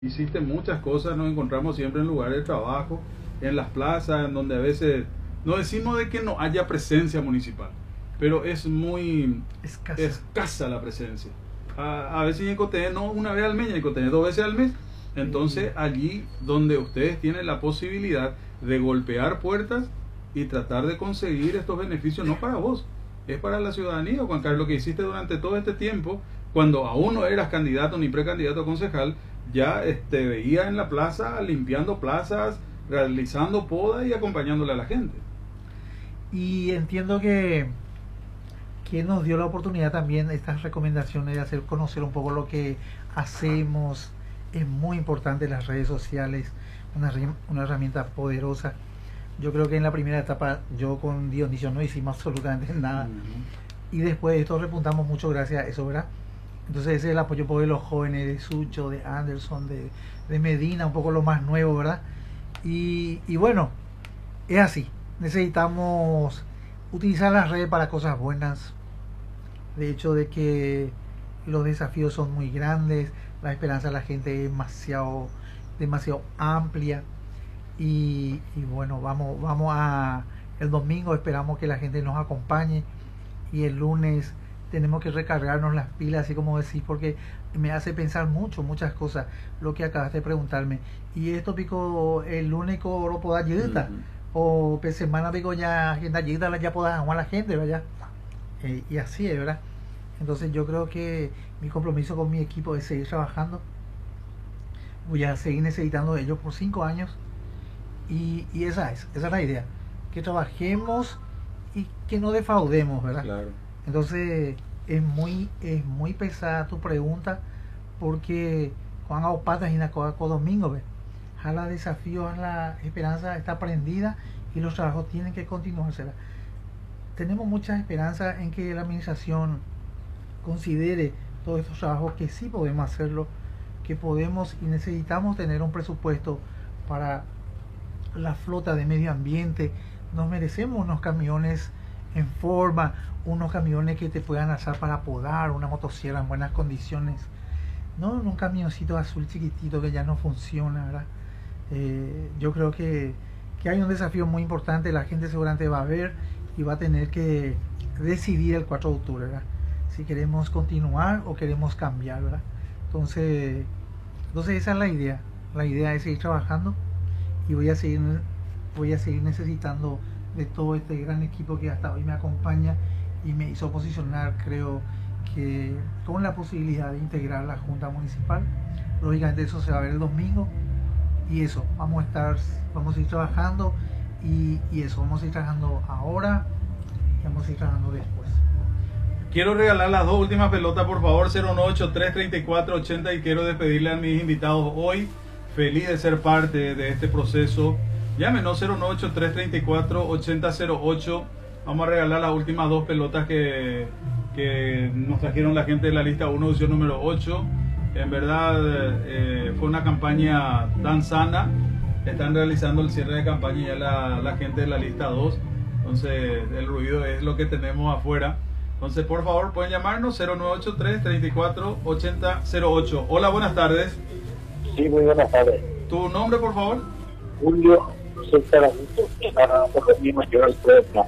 Hiciste muchas cosas, nos encontramos siempre en lugares de trabajo, en las plazas, en donde a veces no decimos de que no haya presencia municipal, pero es muy escasa la presencia. A veces en Coté, no una vez al mes, en Coté 2 veces al mes. Entonces allí donde ustedes tienen la posibilidad de golpear puertas y tratar de conseguir estos beneficios, no para vos, es para la ciudadanía, Juan Carlos, lo que hiciste durante todo este tiempo, cuando aún no eras candidato ni precandidato a concejal, ya veía en la plaza, limpiando plazas, realizando poda y acompañándole a la gente. Y entiendo que nos dio la oportunidad también estas recomendaciones de hacer conocer un poco lo que hacemos. Es muy importante las redes sociales, una herramienta poderosa. Yo creo que en la primera etapa yo con Dionisio no hicimos absolutamente nada. Y después de esto repuntamos mucho gracias a eso, ¿verdad? Entonces ese es el apoyo de los jóvenes, de Sucho, de Anderson, de Medina, un poco lo más nuevo, ¿verdad? Y bueno, es así. Necesitamos utilizar las redes para cosas buenas. De hecho, de que los desafíos son muy grandes, la esperanza de la gente es demasiado amplia. Y bueno, vamos a el domingo esperamos que la gente nos acompañe, y el lunes tenemos que recargarnos las pilas, así como decís, porque me hace pensar muchas cosas lo que acabas de preguntarme. Y esto pico el lunes lo puedo ayudar, o pues semana pico ya agenda ayuda ya puedo a la gente, ¿verdad? Y así es, ¿verdad? Entonces yo creo que mi compromiso con mi equipo es seguir trabajando. Voy a seguir necesitando de ellos por 5 años, y esa es la idea, que trabajemos y que no defraudemos, ¿verdad? Claro. Entonces es muy pesada tu pregunta, porque Juan Aupata y Nacoaco domingo, ¿ves? Jala desafío, la esperanza está prendida y los trabajos tienen que continuarse. Tenemos mucha esperanza en que la administración considere todos estos trabajos, que sí podemos hacerlo, que podemos y necesitamos tener un presupuesto para la flota de medio ambiente. Nos merecemos unos camiones en forma, unos camiones que te puedan alzar para podar, una motosierra en buenas condiciones, no un camioncito azul chiquitito que ya no funciona, ¿verdad? Yo creo que hay un desafío muy importante. La gente seguramente va a ver y va a tener que decidir el 4 de octubre, ¿verdad? Si queremos continuar o queremos cambiar, ¿verdad? Entonces esa es la idea. La idea es seguir trabajando, y voy a seguir necesitando de todo este gran equipo que hasta hoy me acompaña y me hizo posicionar, creo que con la posibilidad de integrar la Junta Municipal. Lógicamente eso se va a ver el domingo, y eso, vamos a ir trabajando, y eso, vamos a ir trabajando ahora y vamos a ir trabajando después. Quiero regalar las 2 últimas pelotas, por favor, 098-334-80, y quiero despedirle a mis invitados hoy. Feliz de ser parte de este proceso. Llámenos 098-334-8008. Vamos a regalar las últimas 2 pelotas que nos trajeron la gente de la lista 1, edición número 8. En verdad fue una campaña tan sana. Están realizando el cierre de campaña ya la gente de la lista 2. Entonces el ruido es lo que tenemos afuera. Entonces por favor pueden llamarnos 098-334-8008. Hola, buenas tardes. Sí, muy buenas tardes. ¿Tu nombre, por favor? Julio César Augusto, para mi mayor pueblo.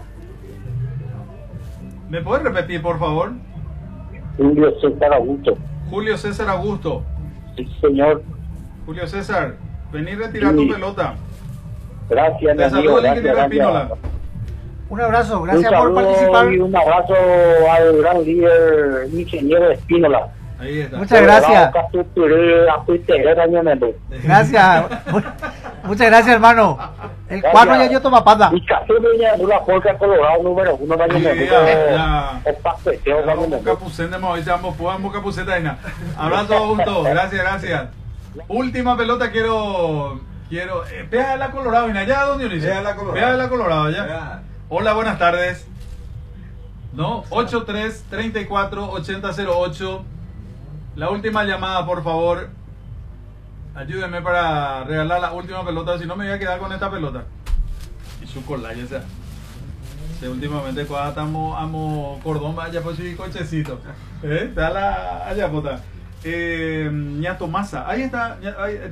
¿Me puedes repetir, por favor? Julio César Augusto. Julio César Augusto. Sí, señor. Julio César, vení a retirar Sí. tu pelota. Gracias, Te saludo el ingeniero Espínola. Un abrazo, gracias un por participar. Y un abrazo al gran líder ingeniero Espínola. Ahí está. Muchas gracias. Gracias. Muchas gracias, hermano. El 4 ya yo tomo pata. Y casi venía de la Jorge Colorado número 1 de Abrazo juntos. Gracias. Última pelota quiero. Pega de la Colorado, ¿y allá dónde Ulises? Pega de la Colorado, allá. Hola, buenas tardes. No, 83-34-8008. La última llamada, por favor. Ayúdenme para regalar la última pelota, si no me voy a quedar con esta pelota. Y su cola, ya sea. Últimamente cuando estamos amo cordón, vaya pues sí cochecito. Está la allá, pota. Ña Tomasa, ahí está,